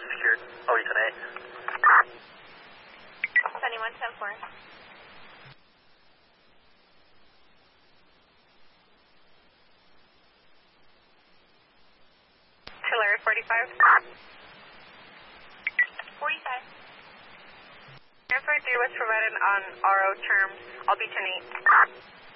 secured. Oh, you 10-8. Sunny 174. Tulare 45. 45. Air 43 was provided on RO terms. I'll be 10-8.